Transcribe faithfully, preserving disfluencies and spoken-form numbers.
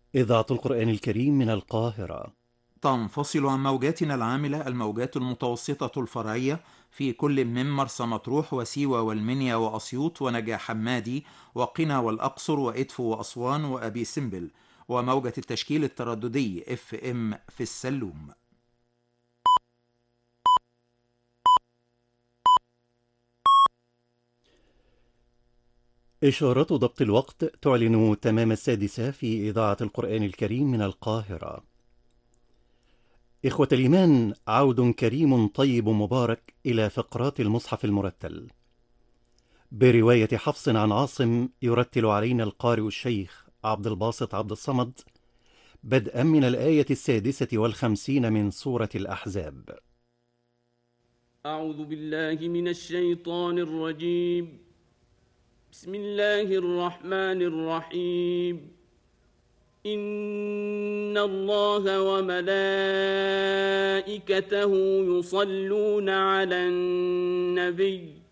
إذاعة القرآن الكريم من القاهرة. تنفصل عن موجاتنا العاملة الموجات المتوسطة الفرعية في كل من مرسى مطروح وسيوة والمنيا وأسيوط ونجا حمادي وقنا والأقصر وإدفو وأسوان وأبي سمبل، وموجة التشكيل الترددي اف ام في السلوم. إشارة ضبط الوقت تعلن تمام السادسة في إذاعة القرآن الكريم من القاهرة. إخوة الإيمان، عود كريم طيب مبارك إلى فقرات المصحف المرتل، برواية حفص عن عاصم، يرتل علينا القارئ الشيخ عبد الباسط عبد الصمد، بدءا من الآية السادسة والخمسين من سورة الأحزاب. أعوذ بالله من الشيطان الرجيم. بسم الله الرحمن الرحيم. إن الله وملائكته يصلون على النبي